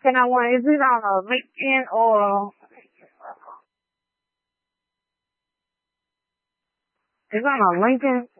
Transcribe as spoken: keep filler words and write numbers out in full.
Can I want? Is it on a LinkedIn or is it on a LinkedIn?